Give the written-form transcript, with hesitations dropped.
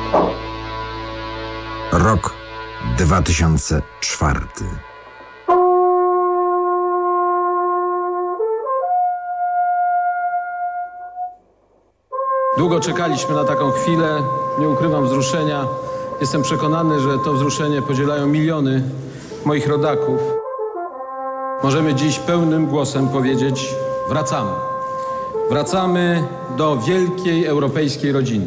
Rok 2004. Długo czekaliśmy na taką chwilę, nie ukrywam wzruszenia. Jestem przekonany, że to wzruszenie podzielają miliony moich rodaków. Możemy dziś pełnym głosem powiedzieć: wracamy. Wracamy do wielkiej europejskiej rodziny.